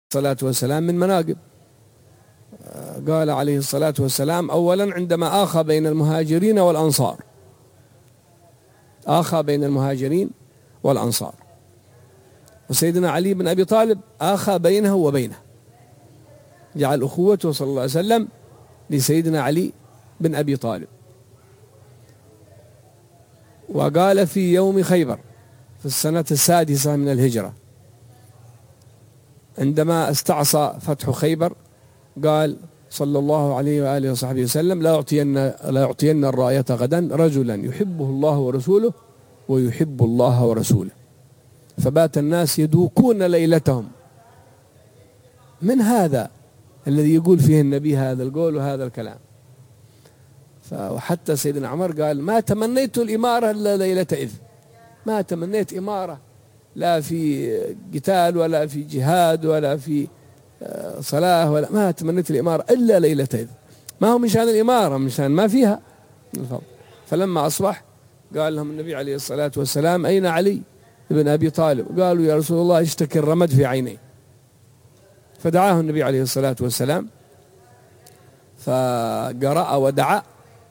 الصلاة والسلام من مناقب. قال عليه الصلاة والسلام أولا عندما آخى بين المهاجرين والأنصار، آخى بين المهاجرين والأنصار، وسيدنا علي بن أبي طالب آخى بينه وبينه، جعل أخوته صلى الله عليه وسلم لسيدنا علي بن أبي طالب. وقال في يوم خيبر في السنة 6 من الهجرة عندما استعصى فتح خيبر، قال صلى الله عليه وآله وصحبه وسلم: لا يعطين الراية غدا رجلا يحبه الله ورسوله ويحب الله ورسوله. فبات الناس يدوكون ليلتهم من هذا الذي يقول فيه النبي هذا القول وهذا الكلام. وحتى سيدنا عمر قال: ما تمنيت الإمارة إلا ليلة إذ، ما تمنيت إمارة لا في قتال ولا في جهاد ولا في صلاة، ولا ما تمنيت الإمارة إلا ليلة إذ. ما هو من شأن الإمارة، من شأن ما فيها الفضل. فلما أصبح قال لهم النبي عليه الصلاة والسلام: أين علي بن أبي طالب؟ قالوا: يا رسول الله اشتكي الرمد في عينيه. فدعاه النبي عليه الصلاة والسلام فقرأ ودعا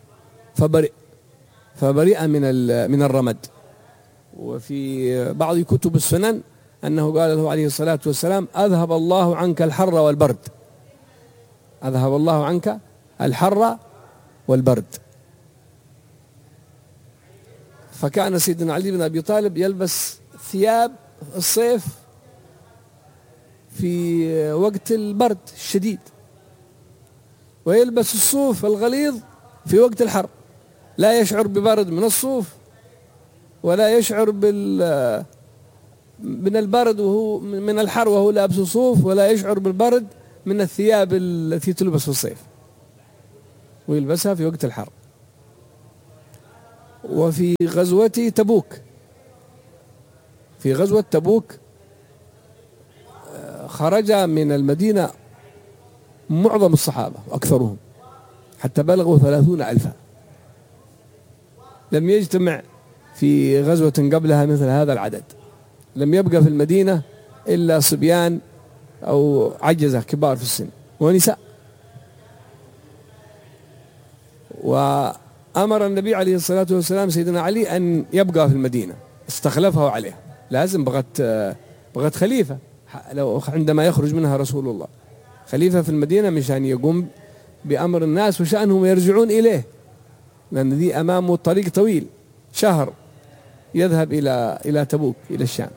فبرئ من الرمد. وفي بعض كتب السنن أنه قال له عليه الصلاة والسلام: أذهب الله عنك الحر والبرد، أذهب الله عنك الحر والبرد. فكان سيدنا علي بن أبي طالب يلبس ثياب الصيف في وقت البرد الشديد، ويلبس الصوف الغليظ في وقت الحر، لا يشعر ببرد من الصوف ولا يشعر من البرد وهو من الحر وهو لابس صوف، ولا يشعر بالبرد من الثياب التي تلبس في الصيف، ويلبسها في وقت الحر. وفي غزوة تبوك، في غزوة تبوك خرج من المدينة معظم الصحابة وأكثرهم حتى بلغوا 30,000. لم يجتمع في غزوة قبلها مثل هذا العدد، لم يبقى في المدينة إلا صبيان أو عجزة كبار في السن ونساء. وأمر النبي عليه الصلاة والسلام سيدنا علي أن يبقى في المدينة، استخلفه عليه، لازم بغت خليفة لو عندما يخرج منها رسول الله، خليفة في المدينة مشان يقوم بأمر الناس وشأنهم يرجعون إليه، لأن ذي أمامه طريق طويل، شهر يذهب إلى تبوك إلى الشام.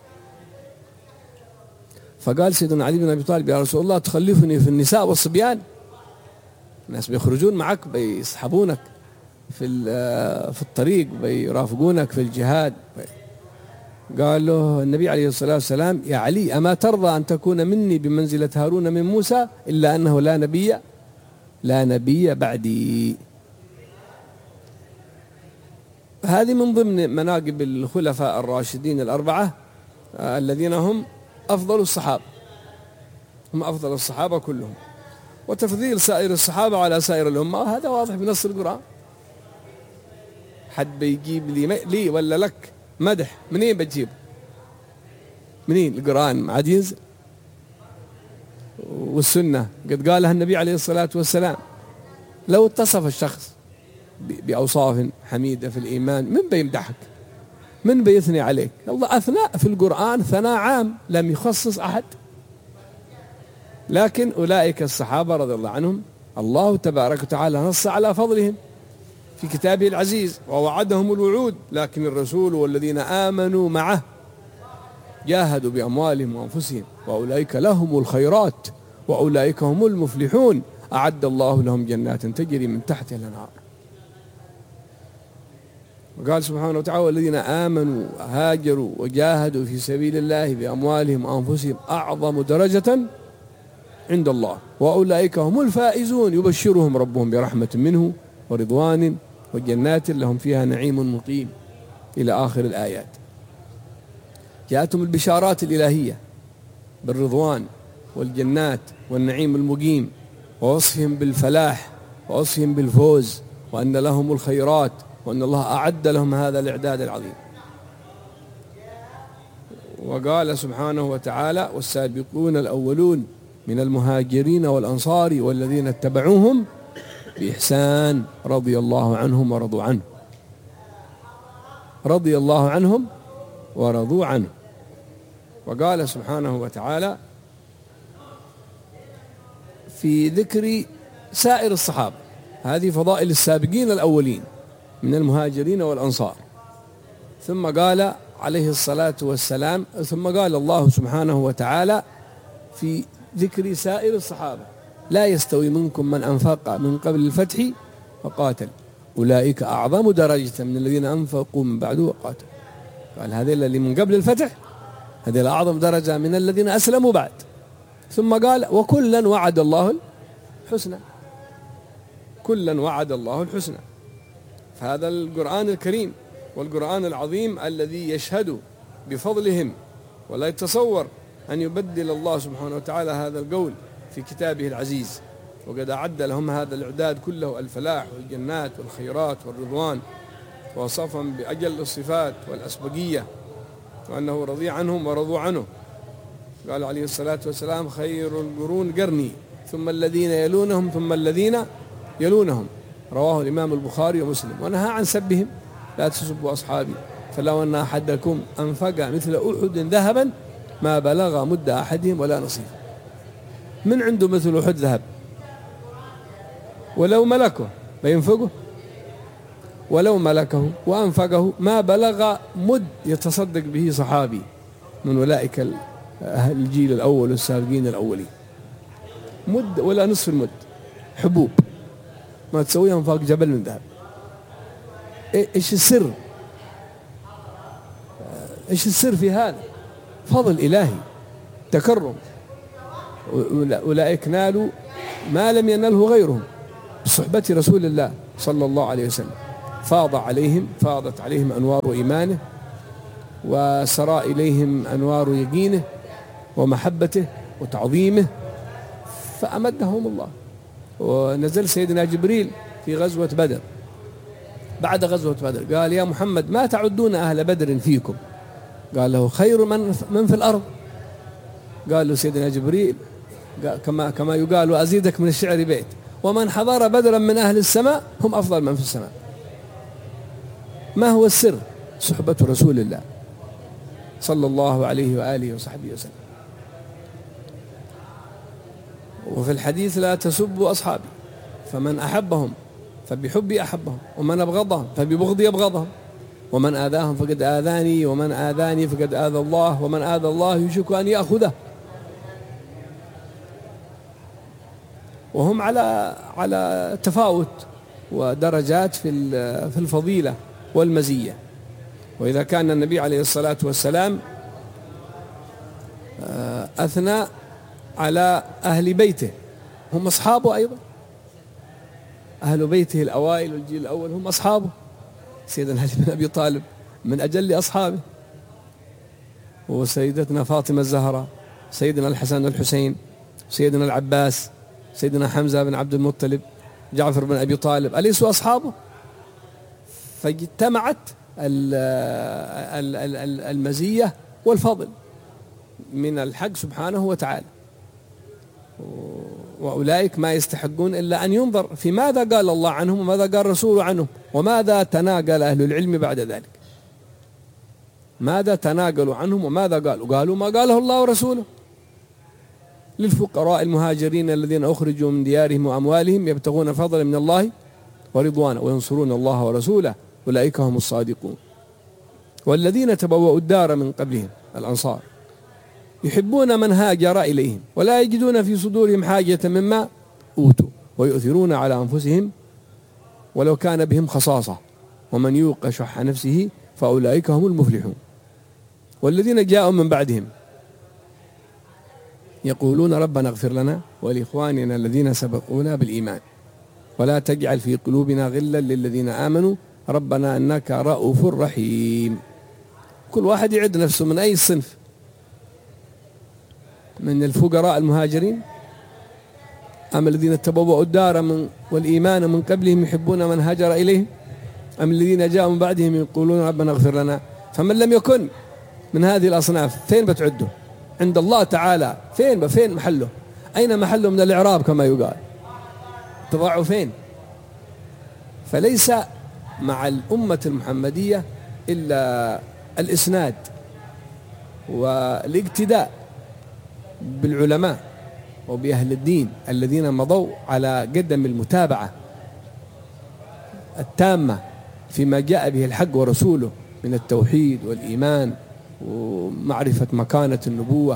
فقال سيدنا علي بن أبي طالب: يا رسول الله تخلفني في النساء والصبيان، الناس بيخرجون معك بيصحبونك في الطريق، بيرافقونك في الجهاد. قال له النبي عليه الصلاة والسلام: يا علي أما ترضى أن تكون مني بمنزلة هارون من موسى، إلا أنه لا نبي بعدي. هذه من ضمن مناقب الخلفاء الراشدين الأربعة الذين هم أفضل الصحابة، هم أفضل الصحابة كلهم، وتفضيل سائر الصحابة على سائر الأمة هذا واضح بنص القرآن. حد بيجيب لي ولا لك مدح منين بتجيب؟ منين؟ القرآن عاد ينزل، والسنة قد قالها النبي عليه الصلاة والسلام. لو اتصف الشخص بأوصاف حميدة في الإيمان، من بيمدحك؟ من بيثني عليك؟ الله أثناء في القرآن ثناء عام لم يخصص أحد، لكن أولئك الصحابة رضي الله عنهم الله تبارك وتعالى نص على فضلهم في كتابه العزيز ووعدهم الوعود، لكن الرسول والذين آمنوا معه جاهدوا بأموالهم وأنفسهم وأولئك لهم الخيرات وأولئك هم المفلحون، أعد الله لهم جنات تجري من تحتها الأنهار. وقال سبحانه وتعالى: والذين آمنوا هاجروا وجاهدوا في سبيل الله بأموالهم وأنفسهم أعظم درجة عند الله وأولئك هم الفائزون، يبشرهم ربهم برحمة منه ورضوان وجنات لهم فيها نعيم مقيم، إلى آخر الآيات. جاءتهم البشارات الإلهية بالرضوان والجنات والنعيم المقيم، ووصفهم بالفلاح ووصفهم بالفوز، وأن لهم الخيرات، وأن الله أعد لهم هذا الإعداد العظيم. وقال سبحانه وتعالى: والسابقون الأولون من المهاجرين والأنصار والذين اتبعوهم بإحسان رضي الله عنهم ورضوا عنه. رضي الله عنهم ورضوا عنه. وقال سبحانه وتعالى في ذكر سائر الصحابة، هذه فضائل السابقين الأولين من المهاجرين والأنصار. ثم قال عليه الصلاة والسلام، ثم قال الله سبحانه وتعالى في ذكر سائر الصحابة: لا يستوي منكم من أنفق من قبل الفتح وقاتل أولئك أعظم درجة من الذين أنفقوا من بعد وقاتل. قال هذه اللي من قبل الفتح هذه أعظم درجة من الذين أسلموا بعد. ثم قال: وكلا وعد الله الحسنى. كلا وعد الله الحسنى. فهذا القرآن الكريم والقرآن العظيم الذي يشهد بفضلهم، ولا يتصور أن يبدل الله سبحانه وتعالى هذا القول في كتابه العزيز. وقد أعد لهم هذا الإعداد كله: الفلاح والجنات والخيرات والرضوان، ووصفهم بأجل الصفات والأسبقية، وأنه رضي عنهم ورضوا عنه. قال عليه الصلاة والسلام: خير القرون قرني ثم الذين يلونهم ثم الذين يلونهم. رواه الإمام البخاري ومسلم. ونهى عن سبهم: لا تسبوا أصحابي فلو أن أحدكم أنفق مثل أحد ذهبا ما بلغ مد أحدهم ولا نصيف. من عنده مثل أحد ذهب ولو ملكه بينفقه؟ ولو ملكه وأنفقه ما بلغ مد يتصدق به صحابي من أولئك الجيل الأول والسابقين الأولين. مد ولا نصف المد، حبوب ما تسويهم فوق جبل من ذهب. إيش السر؟ إيش السر في هذا؟ فضل إلهي، تكرم. أولئك نالوا ما لم ينله غيرهم بصحبة رسول الله صلى الله عليه وسلم. فاضت عليهم أنوار إيمانه، وسرى إليهم أنوار يقينه ومحبته وتعظيمه، فأمدهم الله. ونزل سيدنا جبريل في غزوة بدر، بعد غزوة بدر، قال: يا محمد ما تعدون أهل بدر فيكم؟ قال له: خير من في الأرض. قال له سيدنا جبريل كما يقال: وأزيدك من الشعر بيت: ومن حضر بدرا من أهل السماء هم أفضل من في السماء. ما هو السر؟ صحبة رسول الله صلى الله عليه وآله وصحبه وسلم. وفي الحديث: لا تسبوا أصحابي فمن أحبهم فبحبي أحبهم، ومن أبغضهم فببغضي أبغضهم، ومن آذاهم فقد آذاني، ومن آذاني فقد آذى الله، ومن آذى الله يوشك أن يأخذه. وهم على تفاوت ودرجات في الفضيلة والمزية. وإذا كان النبي عليه الصلاة والسلام أثنى على أهل بيته، هم أصحابه أيضا، أهل بيته الأوائل والجيل الأول هم أصحابه. سيدنا علي بن أبي طالب من أجل أصحابه، وسيدتنا فاطمة الزهراء، سيدنا الحسن والحسين، سيدنا العباس، سيدنا حمزة بن عبد المطلب، جعفر بن أبي طالب، أليسوا أصحابه؟ فاجتمعت المزية والفضل من الحق سبحانه وتعالى. وأولئك ما يستحقون إلا أن ينظر في ماذا قال الله عنهم وماذا قال رسوله عنهم، وماذا تناقل أهل العلم بعد ذلك. ماذا تناقلوا عنهم وماذا قالوا ما قاله الله ورسوله. للفقراء المهاجرين الذين أخرجوا من ديارهم وأموالهم يبتغون فضلا من الله ورضوانه وينصرون الله ورسوله أولئك هم الصادقون. والذين تبوأوا الدار من قبلهم الأنصار يحبون من هاجر إليهم ولا يجدون في صدورهم حاجة مما أوتوا ويؤثرون على أنفسهم ولو كان بهم خصاصة ومن يوق شح نفسه فأولئك هم المفلحون. والذين جاءوا من بعدهم يقولون ربنا اغفر لنا ولإخواننا الذين سبقونا بالإيمان ولا تجعل في قلوبنا غلا للذين آمنوا ربنا إنك رؤوف رحيم. كل واحد يعد نفسه من أي صنف، من الفقراء المهاجرين أم الذين تبوأوا الدار والإيمان من قبلهم يحبون من هاجر إليهم، أم الذين جاءوا من بعدهم يقولون ربنا اغفر لنا. فمن لم يكن من هذه الأصناف فين بتعده عند الله تعالى؟ فين محله؟ أين محله من الإعراب كما يقال؟ تضعه فين؟ فليس مع الأمة المحمدية إلا الإسناد والاقتداء بالعلماء وبأهل الدين الذين مضوا على قدم المتابعة التامة فيما جاء به الحق ورسوله من التوحيد والإيمان ومعرفة مكانة النبوة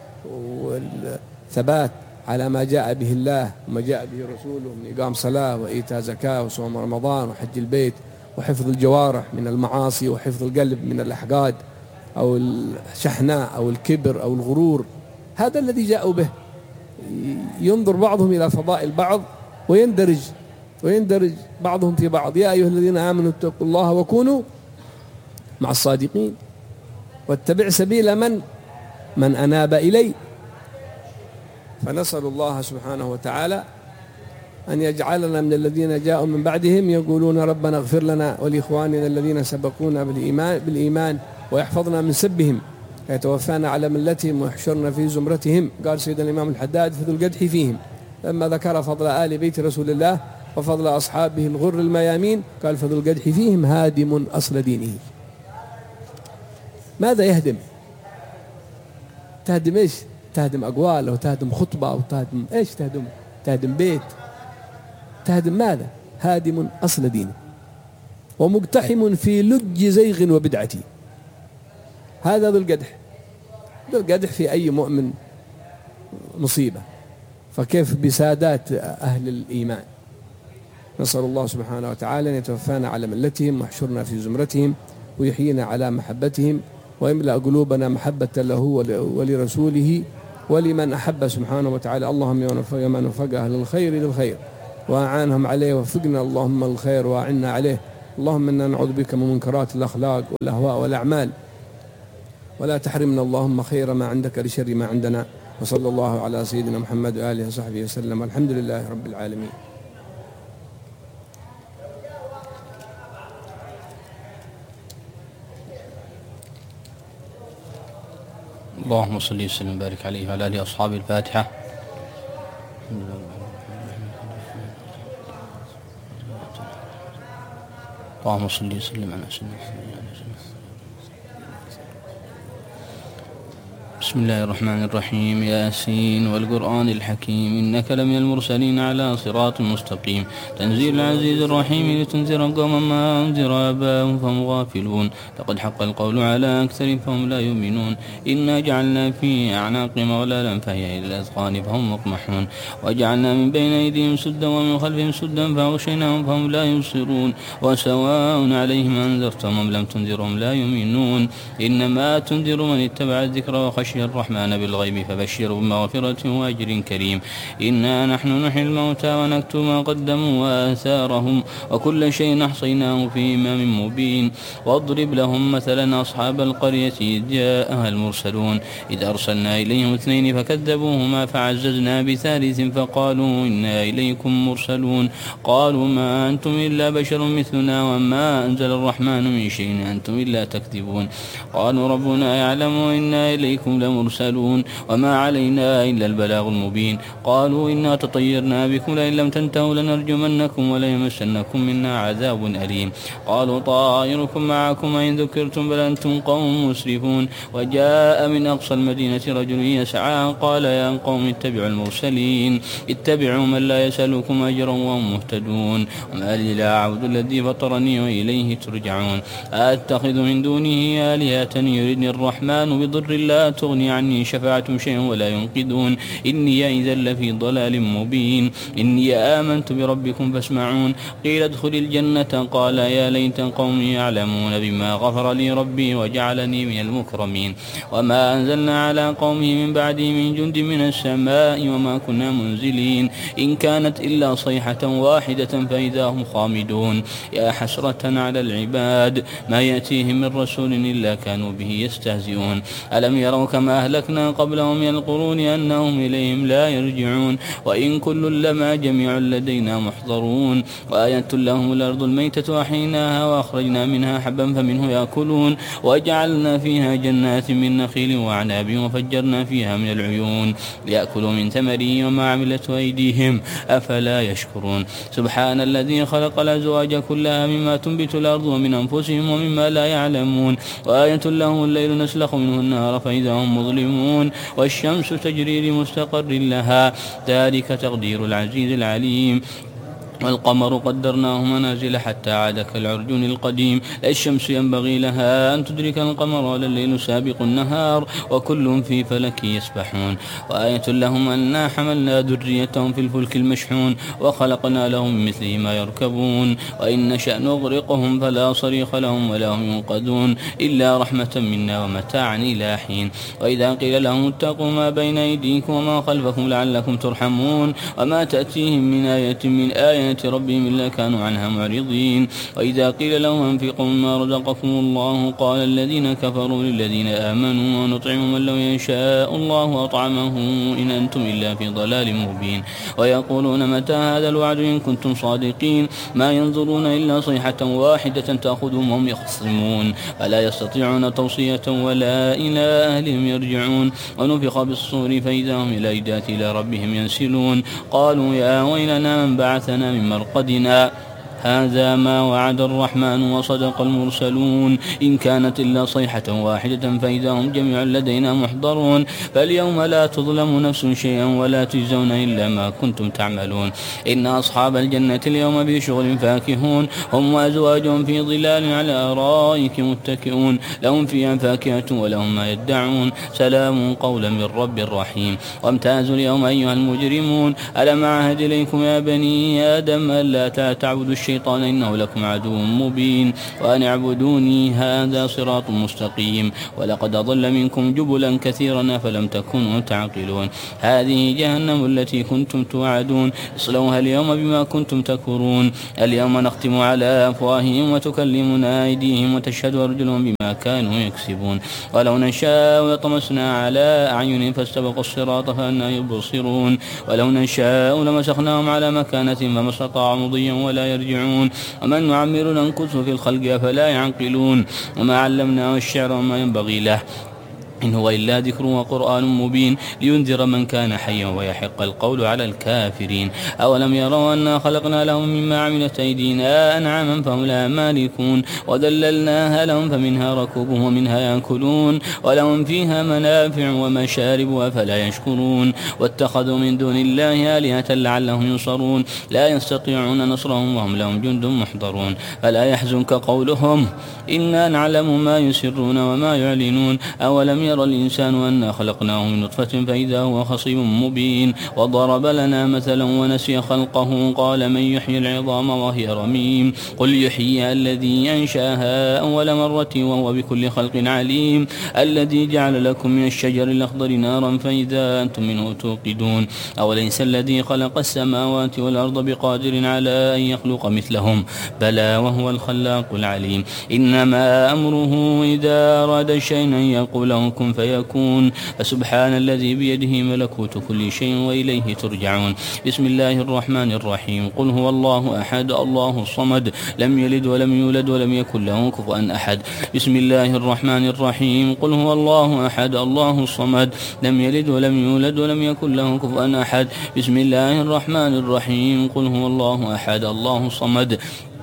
والثبات على ما جاء به الله وما جاء به رسوله من إقام صلاة وإيتاء زكاة وصوم رمضان وحج البيت وحفظ الجوارح من المعاصي وحفظ القلب من الأحقاد أو الشحناء أو الكبر أو الغرور. هذا الذي جاءوا به. ينظر بعضهم إلى فضائل بعض ويندرج بعضهم في بعض. يا أيها الذين آمنوا اتقوا الله وكونوا مع الصادقين واتبع سبيل من أناب إلي. فنسأل الله سبحانه وتعالى أن يجعلنا من الذين جاءوا من بعدهم يقولون ربنا اغفر لنا ولإخواننا الذين سبقونا بالإيمان ويحفظنا من سبهم يتوفانا على ملتهم ويحشرنا في زمرتهم. قال سيدنا الإمام الحداد فذو القدح فيهم لما ذكر فضل آل بيت رسول الله وفضل أصحابه الغر الميامين قال فذو القدح فيهم هادم أصل دينه. ماذا يهدم؟ تهدم إيش؟ تهدم أقوال أو تهدم خطبة أو تهدم إيش؟ تهدم بيت. تهدم ماذا؟ هادم أصل دينه ومقتحم في لج زيغ وبدعة. هذا ذو القدح. ذو القدح في أي مؤمن مصيبة، فكيف بسادات أهل الإيمان؟ نسأل الله سبحانه وتعالى أن يتوفانا على ملتهم ويحشرنا في زمرتهم ويحيينا على محبتهم ويملأ قلوبنا محبة له ولرسوله ولمن أحب سبحانه وتعالى. اللهم يا من وفق أهل الخير للخير وأعانهم عليه وفقنا اللهم الخير وأعنا عليه. اللهم إنا نعوذ بك من منكرات الأخلاق والأهواء والأعمال ولا تحرمنا اللهم خير ما عندك لشر ما عندنا. وصلى الله على سيدنا محمد وآله وصحبه وسلم والحمد لله رب العالمين. اللهم صل وسلم وبارك عليه وعلى آله وأصحابه. الفاتحة. اللهم صل وسلم على سيدنا محمد. بسم الله الرحمن الرحيم. ياسين والقرآن الحكيم إنك لمن المرسلين على صراط مستقيم. تنزيل العزيز الرحيم لتنذر قوما ما أنذر آباءهم فهم غافلون. لقد حق القول على أكثر فهم لا يؤمنون. إنا جعلنا في أعناقهم أغلالا فهي إلى الأذقان فهم مقمحون. وجعلنا من بين أيديهم سدا ومن خلفهم سدا فأغشيناهم فهم لا يبصرون. وسواء عليهم أنذرتهم أم لم تنذرهم لا يؤمنون. إنما تنذر من اتبع الذكر وخشي الرحمن بالغيب فبشره بمغفرة وأجر كريم. إنا نحن نحيي الموتى ونكتب ما قدموا وآثارهم وكل شيء أحصيناه في إمام مبين. واضرب لهم مثلا أصحاب القرية إذ جاءها المرسلون إذ أرسلنا إليهم 2 فكذبوهما فعززنا بثالث فقالوا إنا إليكم مرسلون. قالوا ما أنتم إلا بشر مثلنا وما أنزل الرحمن من شيء أنتم إلا تكذبون. قالوا ربنا يعلم إنا إليكم مرسلون وما علينا إلا البلاغ المبين. قالوا إنا تطيرنا بكم لئن لم تنتهوا لنرجمنكم وليمسنكم منا عذاب أليم. قالوا طائركم معكم إن ذكرتم بل أنتم قوم مسرفون. وجاء من أقصى المدينة رجل يسعى قال يا قوم اتبعوا المرسلين اتبعوا من لا يسألكم أجرا وهم مهتدون. وما لي لا أعبد الذي فطرني وإليه ترجعون. أتخذ من دونه آلهة يردني الرحمن بضر لا تغني عني شفاعتهم شيئا ولا ينقذون. إني إذا لفي ضلال مبين. إني آمنت بربكم فاسمعون. قيل ادخل الجنة قال يا ليت قومي يعلمون بما غفر لي ربي وجعلني من المكرمين. وما أنزلنا على قومه من بعده من جند من السماء وما كنا منزلين. إن كانت إلا صيحة واحدة فإذا هم خامدون. يا حسرة على العباد ما يأتيهم من رسول إلا كانوا به يستهزئون. ألم يروا كما كما أهلكنا قبلهم من القرون أنهم إليهم لا يرجعون وإن كل لما جميع لدينا محضرون وآية لهم الأرض الميتة أحييناها وأخرجنا منها حبا فمنه يأكلون وجعلنا فيها جنات من نخيل وعناب وفجرنا فيها من العيون ليأكلوا من ثمره وما عملت أيديهم أفلا يشكرون سبحان الذي خلق الأزواج كلها مما تنبت الأرض ومن أنفسهم ومما لا يعلمون وآية لهم الليل نسلخ منه النهار فإذا هم مظلمون والشمس تجري لمستقر لها ذلك تقدير العزيز العليم والقمر قدرناه منازل حتى عاد كالعرجون القديم الشمس ينبغي لها أن تدرك القمر ولا الليل سابق النهار وكل في فلك يسبحون وآية لهم أنا حملنا ذريتهم في الفلك المشحون وخلقنا لهم من مثله ما يركبون وإن نشأ نغرقهم فلا صريخ لهم ولا هم ينقذون إلا رحمة منا ومتاعا إلى حين وإذا قيل لهم اتقوا ما بين أيديكم وما خلفكم لعلكم ترحمون وما تأتيهم من آية من آية ربهم إلا كانوا عنها معرضين وإذا قيل لهم أنفقوا مما رزقكم الله قال الذين كفروا للذين آمنوا ونطعم من لو يشاء الله أطعمه إن أنتم إلا في ضلال مبين ويقولون متى هذا الوعد إن كنتم صادقين ما ينظرون إلا صيحة واحدة تأخذهم وهم يخصمون فلا يستطيعون توصية ولا إلى أهلهم يرجعون ونفخ بالصور فإذا هم إلى ربهم ينسلون قالوا يا ويلنا من بعثنا من مرقدنا هذا ما وعد الرحمن وصدق المرسلون إن كانت إلا صيحة واحدة فإذا هم جميع لدينا محضرون فاليوم لا تظلم نفس شيئا ولا تجزون إلا ما كنتم تعملون إن أصحاب الجنة اليوم بشغل فاكهون هم وأزواجهم في ظلال على أرائك متكئون لهم فيها فاكهة ولهم ما يدعون سلام قولا من رب رحيم وامتازوا اليوم أيها المجرمون ألم أعهد إليكم يا بني آدم ألا تعبدوا الشيطان إنه لكم عدو مبين وأن اعبدوني هذا صراط مستقيم ولقد أضل منكم جبلا كثيرا فلم تكونوا تعقلون هذه جهنم التي كنتم توعدون اصلوها اليوم بما كنتم تكفرون اليوم نختم على أفواههم وتكلمنا أيديهم وتشهد أرجلهم بما كانوا يكسبون ولو نشاء يطمسنا على أعينهم فاستبقوا الصراط فأنى يبصرون ولو نشاء لمسخناهم على مكانتهم فما استطاعوا مضيا ولا يرجعون ومن نعمر ننكثه في الخلق فلا يعقلون وما علمناه الشعر وما ينبغي له إن هو إلا ذكر وقرآن مبين لينذر من كان حيا ويحق القول على الكافرين أولم يروا أنا خلقنا لهم مما عملت أيدينا أنعاما فهم لها مالكون وذللناها لهم فمنها ركوبهم ومنها يأكلون ولهم فيها منافع ومشارب أفلا يشكرون واتخذوا من دون الله آلهة لعلهم ينصرون لا يستطيعون نصرهم وهم لهم جند محضرون فلا يحزنك قولهم إنا نعلم ما يسرون وما يعلنون أولم يرى الإنسان أنا خلقناه من نطفة فإذا هو خصيم مبين وضرب لنا مثلا ونسي خلقه قال من يحيي العظام وهي رميم قل يحييها الذي أنشاها أول مرة وهو بكل خلق عليم الذي جعل لكم من الشجر الأخضر نارا فإذا أنتم منه توقدون أوليس الذي خلق السماوات والأرض بقادر على أن يخلق مثلهم بلى وهو الخلاق العليم إنما أمره إذا أراد شيئا أن يقول له كن فيكون فسبحان الذي بيده ملكوت كل شيء وإليه ترجعون بسم الله الرحمن الرحيم قل هو الله أحد الله الصمد لم يلد ولم يولد ولم يكن له كفوا أحد بسم الله الرحمن الرحيم قل هو الله أحد الله الصمد لم يلد ولم يولد ولم يكن له كفوا أحد بسم الله الرحمن الرحيم قل هو الله أحد الله الصمد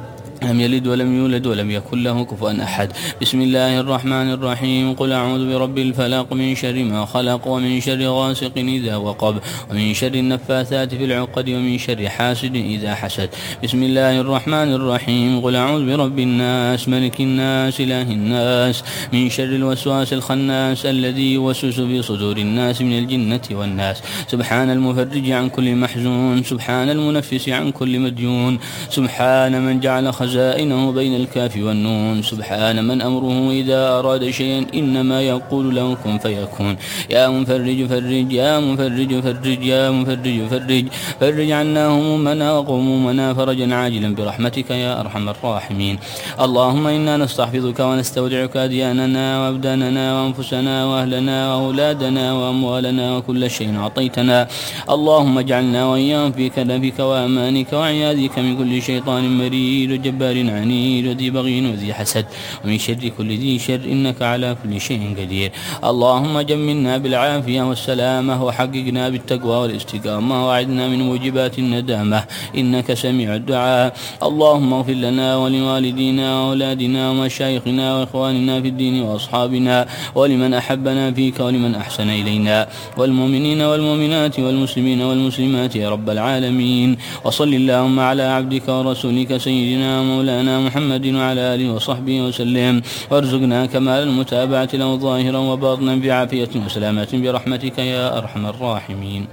لم يلد ولم يولد ولم يكن له كفوا أحد بسم الله الرحمن الرحيم قل أعوذ برب الفلق من شر ما خلق ومن شر غاسق إذا وقب ومن شر النفاثات في العقد ومن شر حاسد إذا حسد بسم الله الرحمن الرحيم قل أعوذ برب الناس ملك الناس إله الناس من شر الوسواس الخناس الذي يوسوس في صدور الناس من الجنة والناس سبحان المفرج عن كل محزون سبحان المنفس عن كل مديون سبحان من جعل خزائنه بين الكاف والنون. سبحان من أمره إذا أراد شيئا إنما يقول له كن فيكون. يا منفرج فرج، يا منفرج فرج، يا منفرج فرج، فرج عنا همومنا وغمومنا فرجا عاجلا برحمتك يا أرحم الراحمين. اللهم إنا نستحفظك ونستودعك أدياننا وأبداننا وأنفسنا وأهلنا وأولادنا وأموالنا وكل شيء أعطيتنا. اللهم اجعلنا وإياهم في كنفك وأمانك وعياذك من كل شيطان مريد وجبار عنيد وذي بغي وذي حسد ومن شر كل ذي شر إنك على كل شيء قدير. اللهم جملنا بالعافية والسلامة وحققنا بالتقوى والاستقامة وأعذنا من موجبات الندامة إنك سميع الدعاء. اللهم اغفر لنا ولوالدينا وأولادنا ومشايخنا وإخواننا في الدين وأصحابنا ولمن أحبنا فيك ولمن أحسن إلينا والمؤمنين والمؤمنات والمسلمين والمسلمات يا رب العالمين. وصل اللهم على عبدك ورسولك سيدنا مولانا محمد وعلى آله وصحبه وسلم، وارزقنا كمال المتابعة له ظاهرا وباطنا بعافية وسلامة برحمتك يا أرحم الراحمين.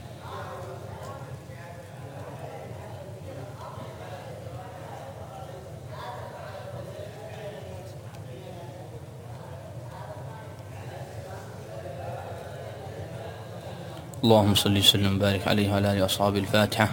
اللهم صل وسلم وبارك عليه وعلى آله وأصحابه. الفاتحة.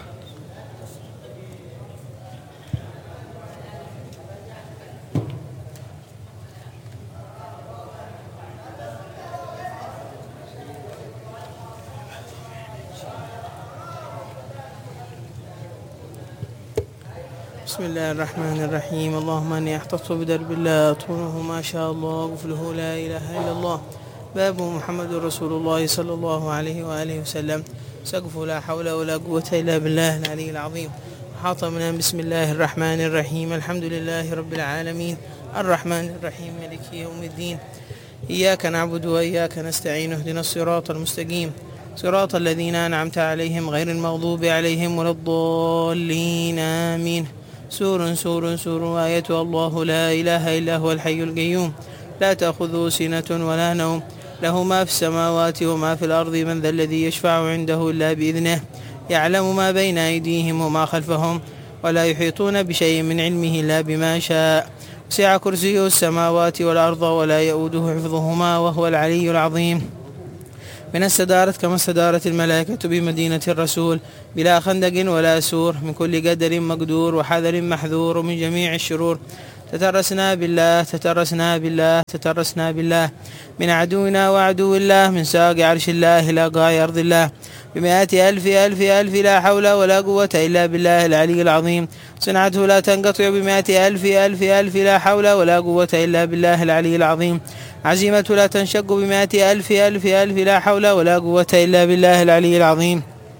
بسم الله الرحمن الرحيم. اللهم أني أحتفظ بدرب الله طوله ما شاء الله وقفله لا إله إلا الله. باب محمد رسول الله صلى الله عليه وآله وسلم. سقفه لا حول ولا قوة إلا بالله العلي العظيم. حاطمنا بسم الله الرحمن الرحيم. الحمد لله رب العالمين الرحمن الرحيم مالك يوم الدين. إياك نعبد وإياك نستعين. اهدنا الصراط المستقيم صراط الذين أنعمت عليهم غير المغضوب عليهم ولا الضالين آمين. سور سور سور آية الله لا إله إلا هو الحي القيوم لا تأخذه سنة ولا نوم له ما في السماوات وما في الأرض من ذا الذي يشفع عنده إلا بإذنه يعلم ما بين أيديهم وما خلفهم ولا يحيطون بشيء من علمه إلا بما شاء. وسع كرسيه السماوات والأرض ولا يؤوده حفظهما وهو العلي العظيم. من السدارة كما استدارت الملائكة بمدينة الرسول بلا خندق ولا سور من كل قدر مقدور وحذر محذور من جميع الشرور. تترسنا بالله تترسنا بالله تترسنا بالله من عدونا وعدو الله من ساق عرش الله إلى قاع أرض الله بمئة ألف ألف ألف لا حول ولا قوة إلا بالله العلي العظيم. صنعته لا تنقطع بمئة ألف ألف ألف لا حول ولا قوة إلا بالله العلي العظيم. عزيمة لا تنشق بمئة ألف ألف ألف لا حول ولا قوة إلا بالله العلي العظيم.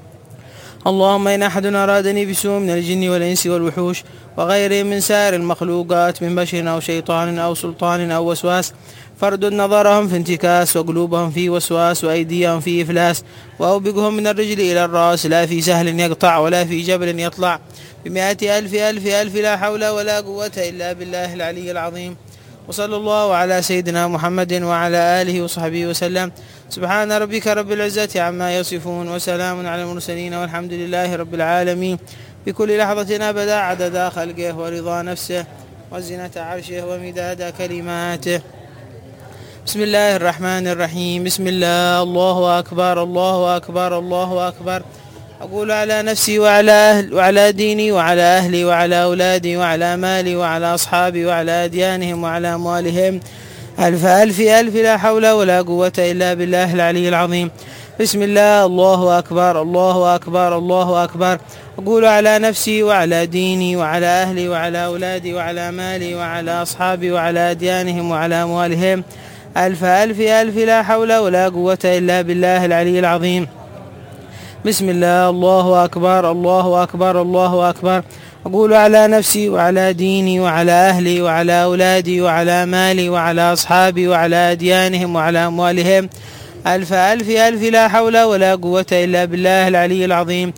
اللهم إن أحد أرادني بسوء من الجن والإنس والوحوش وغيرهم من سائر المخلوقات من بشر أو شيطان أو سلطان أو وسواس فردد نظرهم في انتكاس وقلوبهم في وسواس وأيديهم في إفلاس وأوبقهم من الرجل إلى الرأس لا في سهل يقطع ولا في جبل يطلع بمئة ألف ألف ألف لا حول ولا قوة إلا بالله العلي العظيم. وصلى الله على سيدنا محمد وعلى آله وصحبه وسلم. سبحان ربك رب العزة عما يصفون وسلام على المرسلين والحمد لله رب العالمين. بكل لحظة أبدا عدد خلقه ورضا نفسه وزنة عرشه ومداد كلماته. بسم الله الرحمن الرحيم. بسم الله الله أكبر الله أكبر الله أكبر. أقول على نفسي وعلى ديني وعلى أهلي وعلى أولادي وعلى مالي وعلى أصحابي وعلى أديانهم وعلى أموالهم ألف ألف ألف لا حول ولا قوة إلا بالله العلي العظيم. بسم الله الله أكبر الله أكبر الله أكبر. أقول على نفسي وعلى ديني وعلى أهلي وعلى أولادي وعلى مالي وعلى أصحابي وعلى أديانهم وعلى أموالهم ألف ألف ألف لا حول ولا قوة إلا بالله العلي العظيم. بسم الله الله أكبر الله أكبر الله أكبر. أقول على نفسي وعلى ديني وعلى أهلي وعلى أولادي وعلى مالي وعلى أصحابي وعلى أديانهم وعلى أموالهم ألف ألف ألف لا حول ولا قوة إلا بالله العلي العظيم.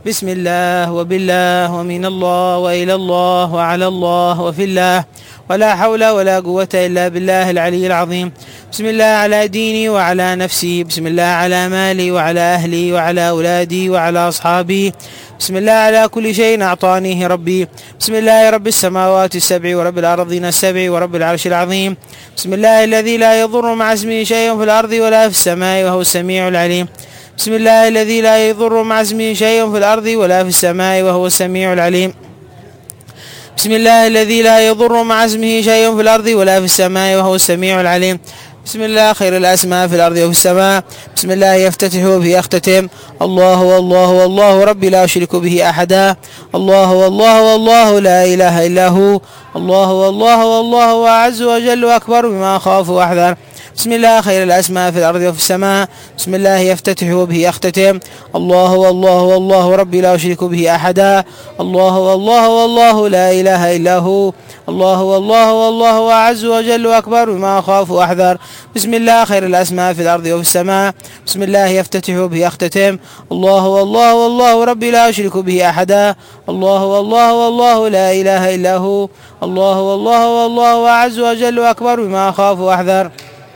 بسم الله وبالله ومن الله وإلى الله وعلى الله وفي الله ولا حول ولا قوة إلا بالله العلي العظيم. بسم الله على ديني وعلى نفسي، بسم الله على مالي وعلى أهلي وعلى أولادي وعلى أصحابي، بسم الله على كل شيء أعطانيه ربي. بسم الله رب السماوات السبع ورب الأرضين السبع ورب العرش العظيم. بسم الله الذي لا يضر مع اسمه شيء في الأرض ولا في السماء وهو السميع العليم. بسم الله الذي لا يضر مع اسمه شيء في الأرض ولا في السماء وهو السميع العليم. بسم الله الذي لا يضر مع اسمه شيء في الأرض ولا في السماء وهو السميع العليم. بسم الله خير الأسماء في الأرض وفي السماء. بسم الله يفتتح وبه يختتم. الله والله والله ربي لا أشرك به أحدا. الله والله والله لا إله إلا هو. الله والله والله أعز وجل وأكبر بما أخاف وأحذر. بسم الله خير الأسماء في الأرض وفي السماء. بسم الله يفتتح وبه يختتم. الله والله والله ربي لا أشرك به أحدا. الله والله والله لا إله إلا هو. الله والله والله أعز وجل وأكبر بما أخاف وأحذر. بسم الله خير الأسماء في الأرض وفي السماء. بسم الله يفتتح وبه يختتم. الله والله والله ربي لا أشرك به أحدا. الله والله والله لا إله إلا هو. الله والله والله أعز وجل وأكبر بما أخاف وأحذر.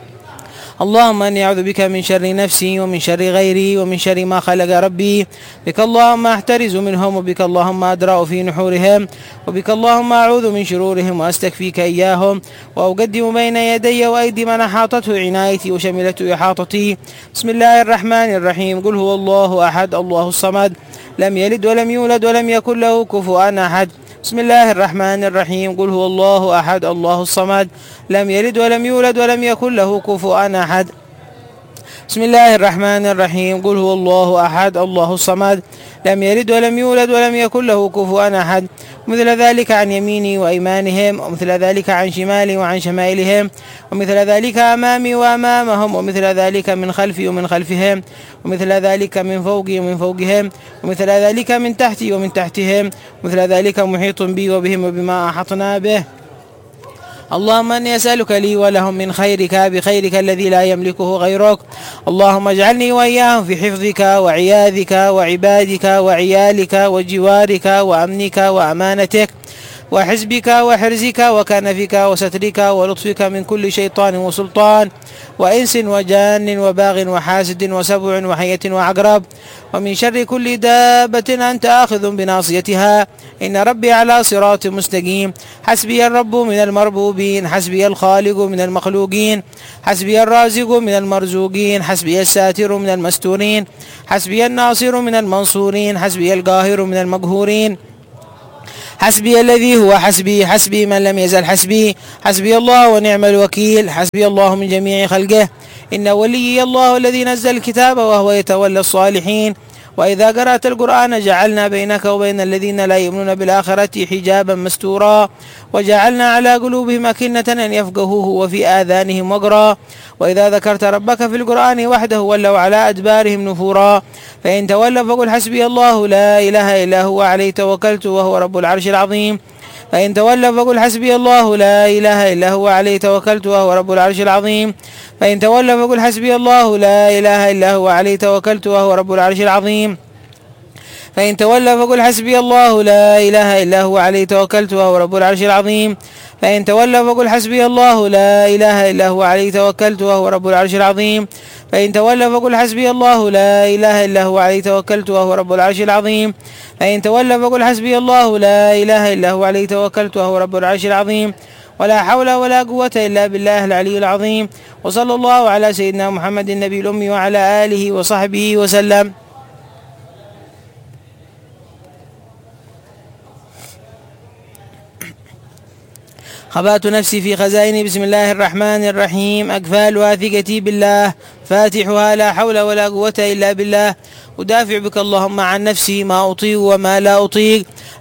اللهم أني أعوذ بك من شر نفسي ومن شر غيري ومن شر ما خلق ربي. بك اللهم أحترز منهم وبك اللهم أدرأ في نحورهم وبك اللهم أعوذ من شرورهم وأستكفيك إياهم وأقدم بين يدي وأيدي من أحاطته عنايتي وشملته إحاطتي. بسم الله الرحمن الرحيم. قل هو الله أحد الله الصمد لم يلد ولم يولد ولم يكن له كفوا أحد. بسم الله الرحمن الرحيم. قل هو الله أحد الله الصمد لم يلد ولم يولد ولم يكن له كفوا أحد. بسم الله الرحمن الرحيم. قل هو الله أحد الله الصمد لم يلد ولم يولد ولم يكن له كفوا أحد. مثل ذلك عن يميني وأيمانهم ومثل ذلك عن شمالي وعن شمائلهم ومثل ذلك أمامي وأمامهم ومثل ذلك من خلفي ومن خلفهم ومثل ذلك من فوقي ومن فوقهم ومثل ذلك من تحتي ومن تحتهم ومثل ذلك محيط بي وبهم وبما أحطنا به. اللهم أني أسألك لي ولهم من خيرك بخيرك الذي لا يملكه غيرك. اللهم اجعلني وإياهم في حفظك وعياذك وعبادك وعيالك وجوارك وأمنك وأمانتك وحزبك وحرزك وكنفك وسترك ولطفك من كل شيطان وسلطان وإنس وجان وباغ وحاسد وسبع وحية وعقرب ومن شر كل دابة أنت آخذ بناصيتها إن ربي على صراط مستقيم. حسبي الرب من المربوبين حسبي الخالق من المخلوقين حسبي الرازق من المرزوقين حسبي الساتر من المستورين حسبي الناصر من المنصورين حسبي القاهر من المقهورين حسبي الذي هو حسبي حسبي من لم يزل حسبي حسبي الله ونعم الوكيل. حسبي الله من جميع خلقه إن وليي الله الذي نزل الكتاب وهو يتولى الصالحين. وإذا قرأت القرآن جعلنا بينك وبين الذين لا يؤمنون بالآخرة حجابا مستورا وجعلنا على قلوبهم أكنة أن يفقهوه وفي آذانهم وقرا. وإذا ذكرت ربك في القرآن وحده ولوا على أدبارهم نفورا. فإن تولوا فقل حسبي الله لا إله إلا هو عليه توكلت وهو رب العرش العظيم. فإن تولوا فقل حسبي الله لا إله إلا هو عليه توكلت وهو رب العرش العظيم. فإن تولوا فقل حسبي الله لا إله إلا هو عليه توكلت وهو رب العرش العظيم. فإن تولوا فقل حسبي الله لا إله إلا هو عليه توكلت وهو رب العرش العظيم. فإن تولوا فقل حسبي الله لا إله إلا هو عليه توكلت وهو رب العرش العظيم. فإن تولوا فقل حسبي الله لا إله إلا هو عليه توكلت وهو رب العرش العظيم. فإن تولوا فقل حسبي الله لا إله إلا هو عليه توكلت وهو رب العرش العظيم. ولا حول ولا قوة إلا بالله العلي العظيم. وصلى الله على سيدنا محمد النبي الأمي وعلى آله وصحبه وسلم. خبأت نفسي في خزائن بسم الله الرحمن الرحيم. أقفال واثقتي بالله فاتحها لا حول ولا قوة إلا بالله. أدافع بك اللهم عن نفسي ما أطيق وما لا أطيق.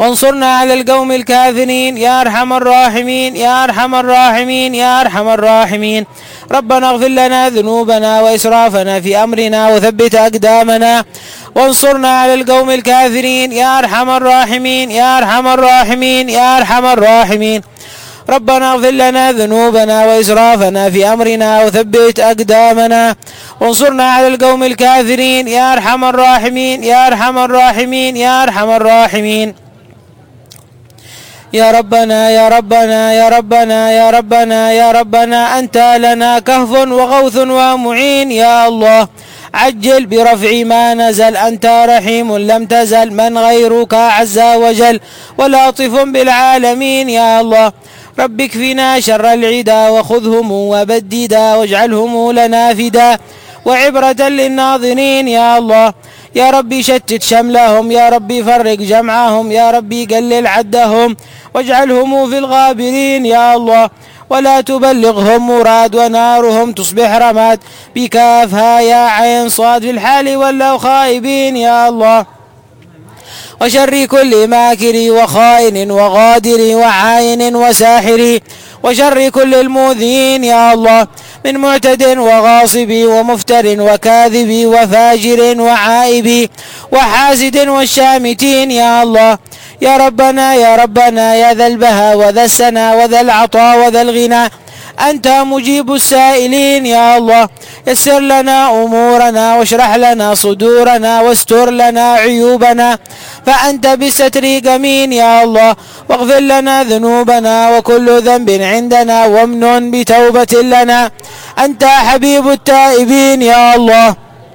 وانصرنا على القوم الكافرين يا أرحم الراحمين يا أرحم الراحمين يا أرحم الراحمين. ربنا اغفر لنا ذنوبنا وإسرافنا في أمرنا وثبت أقدامنا وانصرنا على القوم الكافرين يا أرحم الراحمين يا أرحم الراحمين يا أرحم الراحمين. ربنا اغفر لنا ذنوبنا وإسرافنا في أمرنا وثبت أقدامنا وانصرنا على القوم الكافرين يا أرحم الراحمين يا أرحم الراحمين يا أرحم الراحمين. يا ربنا يا ربنا يا ربنا يا ربنا يا ربنا أنت لنا كهف وغوث ومعين يا الله عجل برفع ما نزل أنت رحيم لم تزل من غيرك عز وجل ولطف بالعالمين يا الله. رب اكفنا شر العدا وخذهم وبددا واجعلهم لنا فدا وعبرة للناظرين يا الله. يا ربي شتت شملهم يا ربي فرق جمعهم يا ربي قلل عدهم واجعلهم في الغابرين يا الله. ولا تبلغهم مراد ونارهم تصبح رماد بكافها يا عين صاد في الحال ولو خائبين يا الله. وشر كل ماكر وخائن وغادر وعاين وساحر وشر كل المؤذين يا الله من معتد وغاصب ومفتر وكاذب وفاجر وعائب وحاسد والشامتين يا الله. يا ربنا يا ربنا يا ذا البهاء وذا السنا وذا العطاء وذا الغنى أنت مجيب السائلين يا الله. يسر لنا أمورنا واشرح لنا صدورنا واستر لنا عيوبنا فأنت بالستر قمين يا الله. واغفر لنا ذنوبنا وكل ذنب عندنا وامنن بتوبة لنا أنت حبيب التائبين يا الله.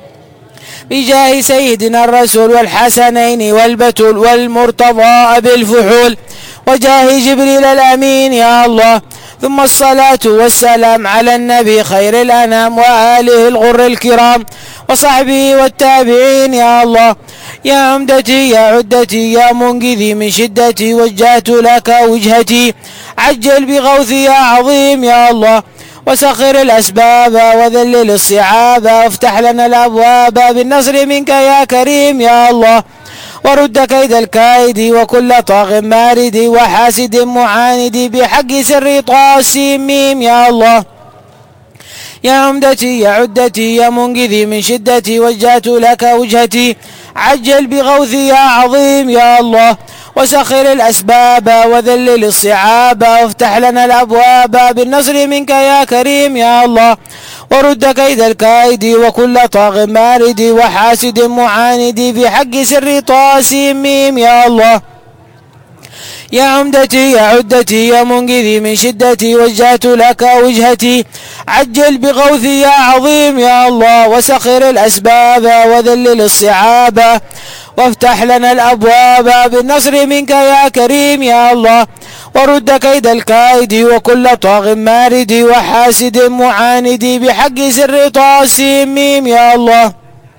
بجاه سيدنا الرسول والحسنين والبتول والمرتضى بالفحول وجاه جبريل الأمين يا الله. ثم الصلاة والسلام على النبي خير الأنام وآله الغر الكرام وصحبه والتابعين يا الله. يا عمدتي يا عدتي يا منقذي من شدتي وجهت لك وجهتي عجل بغوثي يا عظيم يا الله. وسخر الأسباب وذلل الصعاب وافتح لنا الأبواب بالنصر منك يا كريم يا الله. ورد كيد الكائد وكل طاغ مارد وحاسد معاند بحق سر طاسيم ميم يا الله. يا عمدتي يا عدتي يا منقذي من شدتي وجهت لك وجهتي عجل بغوثي يا عظيم يا الله. وسخر الأسباب وذلل الصعاب وافتح لنا الأبواب بالنصر منك يا كريم يا الله. ورد كيد الكائد وكل طاغ مارد وحاسد معاند بحق سر طاسيم ميم يا الله. يا عمدتي يا عدتي يا منقذي من شدتي وجهت لك وجهتي عجل بغوثي يا عظيم يا الله. وسخر الأسباب وذلل الصعاب وافتح لنا الأبواب بالنصر منك يا كريم يا الله. ورد كيد الكائد وكل طاغ مارد وحاسد معاند بحق سر طاسيم ميم يا الله.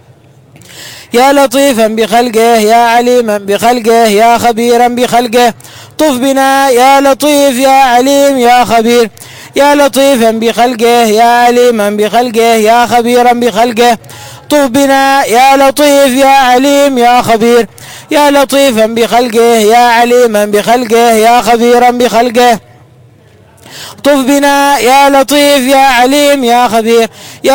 يا لطيفا بخلقه يا عليما بخلقه يا خبيرا بخلقه طف بنا يا لطيف يا عليم يا خبير. يا لطيفا بخلقه يا عليما بخلقه يا خبيرا بخلقه طف بنا يا لطيف يا عليم يا خبير. يا لطيفا بخلقه يا عليما بخلقه يا خبيرا بخلقه طف بنا يا لطيف يا عليم يا خبير. يا